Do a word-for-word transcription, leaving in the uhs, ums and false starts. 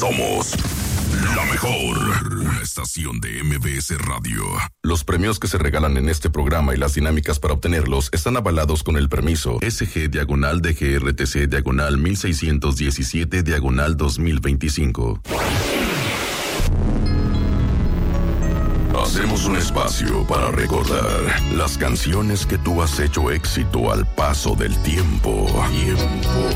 Somos la mejor. Una estación de M B S Radio. Los premios que se regalan en este programa y las dinámicas para obtenerlos están avalados con el permiso S G diagonal D G R T C diagonal mil seiscientos diecisiete diagonal dos mil veinticinco. Hacemos un espacio para recordar las canciones que tú has hecho éxito al paso del tiempo. Tiempo.